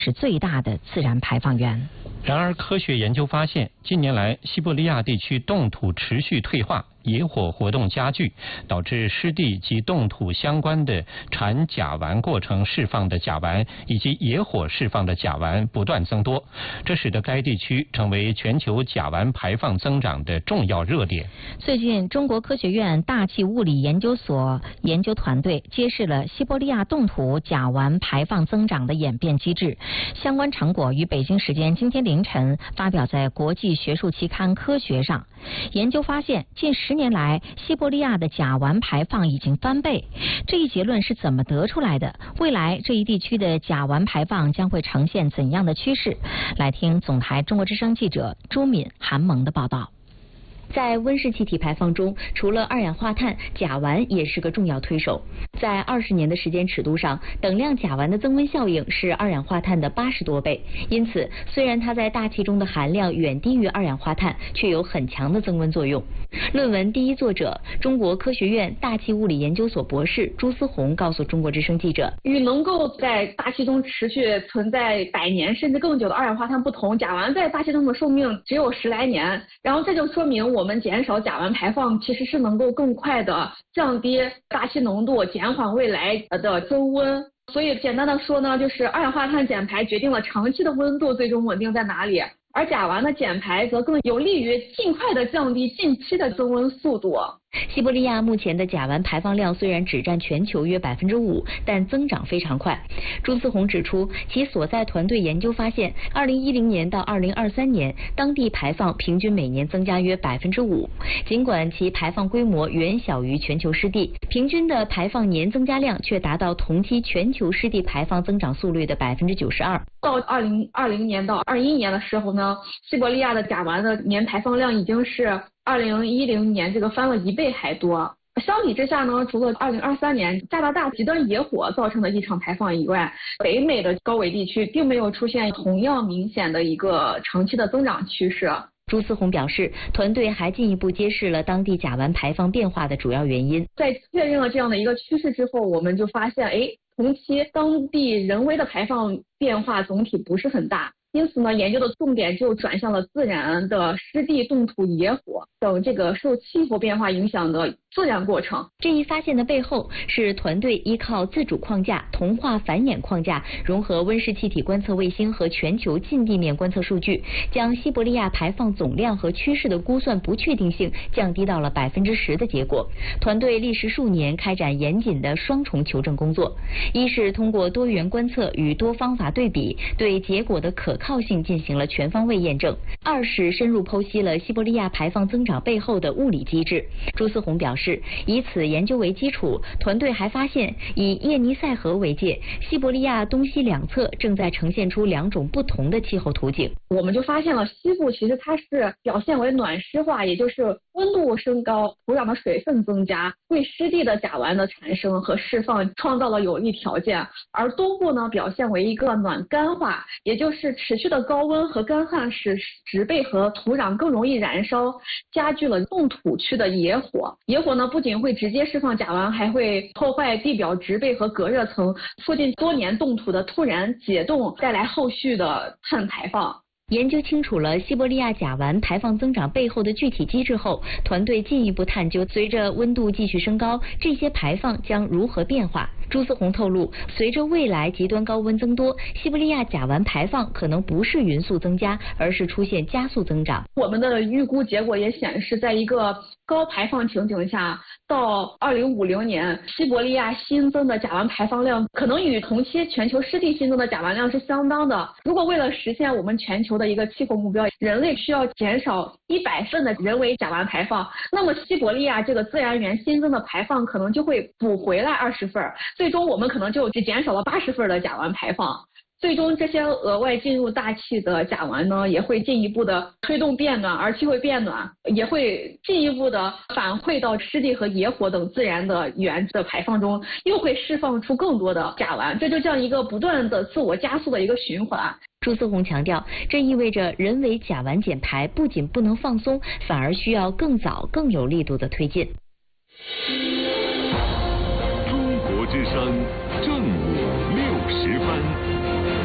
是最大的自然排放源。 然而，科学研究发现，近年来西伯利亚地区冻土持续退化，野火活动加剧，导致湿地及冻土相关的产甲烷过程释放的甲烷以及野火释放的甲烷不断增多，这使得该地区成为全球甲烷排放增长的重要热点。 最近，中国科学院大气物理研究所研究团队揭示了西伯利亚冻土甲烷排放增长的演变机制，相关成果于北京时间今天凌晨发表在国际学术期刊《科学》上。研究发现，近10年来，西伯利亚的甲烷排放已经翻倍。这一结论是怎么得出来的？未来这一地区的甲烷排放将会呈现怎样的趋势？来听总台中国之声记者朱敏、韩萌的报道。在温室气体排放中，除了二氧化碳，甲烷也是个重要推手。在20年的时间尺度上，等量甲烷的增温效应是二氧化碳的80多倍。因此，虽然它在大气中的含量远低于二氧化碳，却有很强的增温作用。论文第一作者，中国科学院大气物理研究所博士朱思宏告诉中国之声记者， 与能够在大气中持续存在100年甚至更久的二氧化碳不同，甲烷在大气中的寿命只有10来年。然后这就说明我们减少甲烷排放其实是能够更快的降低大气浓度，减缓未来的增温。所以简单的说呢，就是二氧化碳减排决定了长期的温度最终稳定在哪里，而甲烷的减排则更有利于尽快的降低近期的增温速度。 西伯利亚目前的甲烷排放量虽然只占全球约5%，但增长非常快。朱思宏指出，其所在团队研究发现，2010年到2023年，当地排放平均每年增加约5%。尽管其排放规模远小于全球湿地，平均的排放年增加量却达到同期全球湿地排放增长速率的92%。 到2020年到21年的时候呢，西伯利亚的甲烷的年排放量已经是2010年这个翻了1倍还多。相比之下呢，除了2023年加拿大极端野火造成的异常排放以外，北美的高纬地区并没有出现同样明显的一个长期的增长趋势。 朱思宏表示，团队还进一步揭示了当地甲烷排放变化的主要原因。 在确认了这样的一个趋势之后，我们就发现，同期当地人为的排放变化总体不是很大。因此呢，研究的重点就转向了自然的湿地冻土野火等这个受气候变化影响的自然过程。 这一发现的背后是团队依靠自主框架、同化繁衍框架，融合温室气体观测卫星和全球近地面观测数据，将西伯利亚排放总量和趋势的估算不确定性降低到了10%的结果。团队历时数年开展严谨的双重求证工作，一是通过多元观测与多方法对比，对结果的可靠性进行了全方位验证；二是深入剖析了西伯利亚排放增长背后的物理机制。朱思宏表示，以此研究为基础，团队还发现，以叶尼塞河为界，西伯利亚东西两侧正在呈现出2种不同的气候图景。 我们就发现了西部其实它是表现为暖湿化，也就是温度升高，土壤的水分增加，为湿地的甲烷的产生和释放创造了有利条件；而东部呢，表现为一个暖干化，也就是持续的高温和干旱使植被和土壤更容易燃烧，加剧了冻土区的野火。野火呢，不仅会直接释放甲烷，还会破坏地表植被和隔热层，促进多年冻土的突然解冻，带来后续的碳排放。 研究清楚了西伯利亚甲烷排放增长背后的具体机制后，团队进一步探究，随着温度继续升高，这些排放将如何变化。朱思宏透露，随着未来极端高温增多，西伯利亚甲烷排放可能不是匀速增加，而是出现加速增长。 我们的预估结果也显示，在一个高排放情景下，到2050年，西伯利亚新增的甲烷排放量可能与同期全球湿地新增的甲烷量是相当的。如果为了实现我们全球的一个气候目标，人类需要减少100份的人为甲烷排放，那么西伯利亚这个自然源新增的排放可能就会补回来20份，最终我们可能就只减少了80份的甲烷排放。最终这些额外进入大气的甲烷呢，也会进一步的推动变暖，而气会变暖也会进一步的反馈到湿地和野火等自然的源的排放中，又会释放出更多的甲烷，这就像一个不断的自我加速的一个循环。 朱思宏强调，这意味着人为甲烷减排不仅不能放松，反而需要更早更有力度的推进。 中国之声